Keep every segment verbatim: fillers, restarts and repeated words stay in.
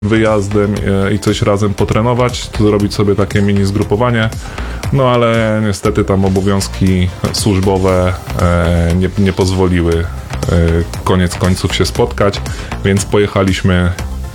wyjazdem i coś razem potrenować, to zrobić sobie takie mini zgrupowanie, no ale niestety tam obowiązki służbowe nie, nie pozwoliły koniec końców się spotkać, więc pojechaliśmy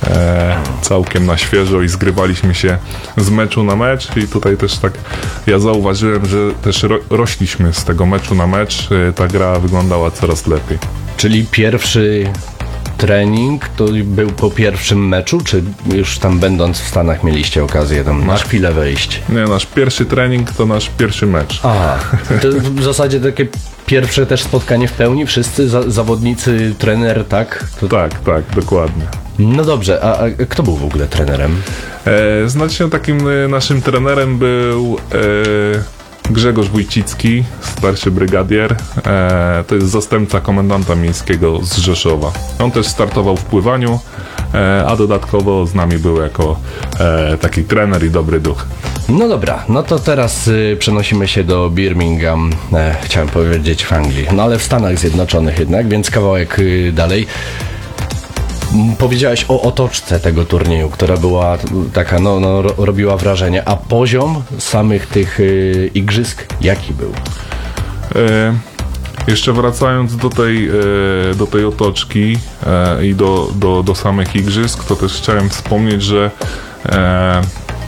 całkiem na świeżo i zgrywaliśmy się z meczu na mecz i tutaj też tak ja zauważyłem, że też ro- rośliśmy z tego meczu na mecz, ta gra wyglądała coraz lepiej. Czyli pierwszy trening to był po pierwszym meczu, czy już tam będąc w Stanach mieliście okazję tam na chwilę wejść? Nie, nasz pierwszy trening to nasz pierwszy mecz. Aha, to w zasadzie takie pierwsze też spotkanie w pełni, wszyscy za- zawodnicy, trener, tak? To... Tak, tak, dokładnie. No dobrze, a, a kto był w ogóle trenerem? E, znacznie takim e, naszym trenerem był e, Grzegorz Wójcicki, starszy brygadier. E, to jest zastępca komendanta miejskiego z Rzeszowa. On też startował w pływaniu, e, a dodatkowo z nami był jako e, taki trener i dobry duch. No dobra, no to teraz y, przenosimy się do Birmingham, e, chciałem powiedzieć w Anglii, no ale w Stanach Zjednoczonych jednak, więc kawałek y, dalej. Powiedziałeś o otoczce tego turnieju, która była taka, no, no ro, robiła wrażenie, a poziom samych tych y, igrzysk jaki był? E, jeszcze wracając do tej, e, do tej otoczki e, i do, do, do samych igrzysk, to też chciałem wspomnieć, że e,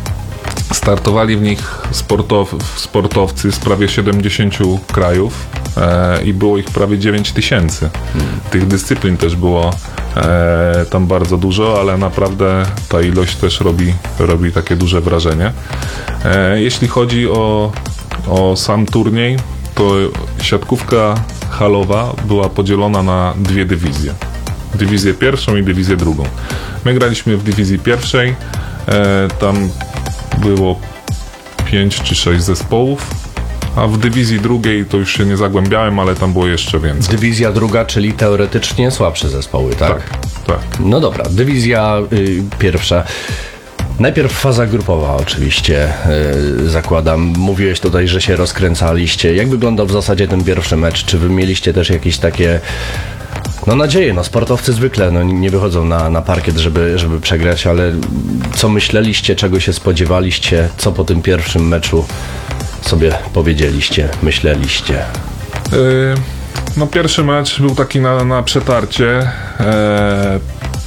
startowali w nich sportow, sportowcy z prawie siedemdziesięciu krajów e, i było ich prawie dziewięć tysięcy. Hmm. Tych dyscyplin też było e, tam bardzo dużo, ale naprawdę ta ilość też robi, robi takie duże wrażenie. E, jeśli chodzi o, o sam turniej, to siatkówka halowa była podzielona na dwie dywizje. Dywizję pierwszą i dywizję drugą. My graliśmy w dywizji pierwszej, e, tam było pięć czy sześć zespołów, a w dywizji drugiej to już się nie zagłębiałem, ale tam było jeszcze więcej. Dywizja druga, czyli teoretycznie słabsze zespoły, tak? Tak, tak. No dobra, dywizja y, pierwsza. Najpierw faza grupowa oczywiście, yy, zakładam. Mówiłeś tutaj, że się rozkręcaliście. Jak wyglądał w zasadzie ten pierwszy mecz? Czy wy mieliście też jakieś takie no nadzieje? No sportowcy zwykle no, nie wychodzą na, na parkiet, żeby, żeby przegrać, ale co myśleliście, czego się spodziewaliście? Co po tym pierwszym meczu sobie powiedzieliście, myśleliście? Yy, no pierwszy mecz był taki na, na przetarcie. Eee,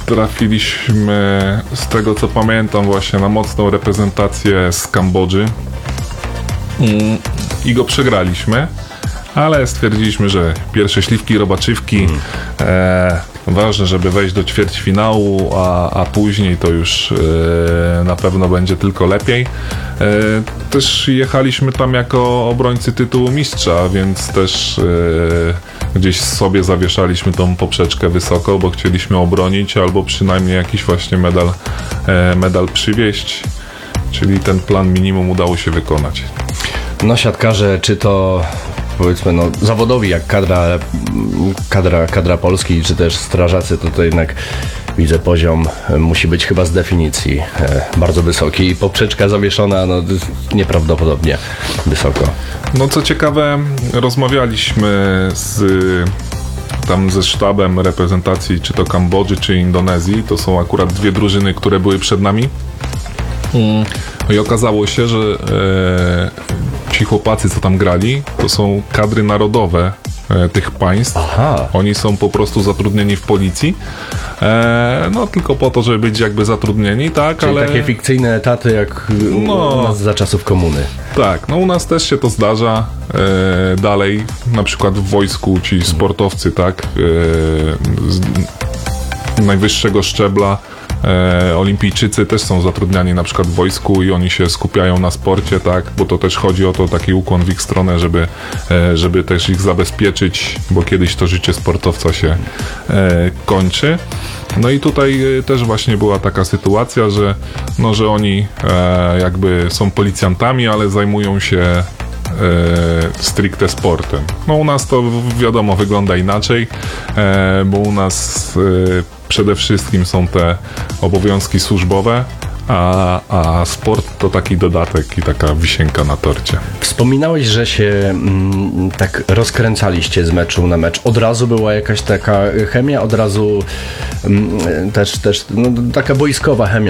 Trafiliśmy, z tego co pamiętam, właśnie na mocną reprezentację z Kambodży mm. i go przegraliśmy, ale stwierdziliśmy, że pierwsze śliwki, robaczywki, mm. e, ważne, żeby wejść do ćwierćfinału, a, a później to już e, na pewno będzie tylko lepiej. E, też jechaliśmy tam jako obrońcy tytułu mistrza, więc też e, gdzieś sobie zawieszaliśmy tą poprzeczkę wysoko, bo chcieliśmy obronić albo przynajmniej jakiś właśnie medal, e, medal przywieźć, czyli ten plan minimum udało się wykonać. No siatkarze, czy to powiedzmy no zawodowi jak kadra, kadra, kadra Polski, czy też strażacy, to to jednak widzę poziom musi być chyba z definicji e, bardzo wysoki i poprzeczka zawieszona no nieprawdopodobnie wysoko. No co ciekawe, rozmawialiśmy z tam ze sztabem reprezentacji czy to Kambodży, czy Indonezji. To są akurat dwie drużyny, które były przed nami. Mm. I okazało się, że e, ci chłopacy, co tam grali, to są kadry narodowe e, tych państw. Aha. Oni są po prostu zatrudnieni w policji. E, no tylko po to, żeby być jakby zatrudnieni, tak, czyli ale... takie fikcyjne etaty jak no, u nas za czasów komuny. Tak, no u nas też się to zdarza. E, dalej, na przykład w wojsku ci sportowcy, tak, e, z najwyższego szczebla, E, olimpijczycy też są zatrudniani na przykład w wojsku i oni się skupiają na sporcie, tak, bo to też chodzi o to, taki ukłon w ich stronę, żeby, e, żeby też ich zabezpieczyć, bo kiedyś to życie sportowca się e, kończy. No i tutaj e, też właśnie była taka sytuacja, że, no, że oni e, jakby są policjantami, ale zajmują się e, stricte sportem. No u nas to wiadomo wygląda inaczej, e, bo u nas e, przede wszystkim są te obowiązki służbowe, a, a sport to taki dodatek i taka wisienka na torcie. Wspominałeś, że się mm, tak rozkręcaliście z meczu na mecz. Od razu była jakaś taka chemia, od razu mm, też, też no, taka boiskowa chemia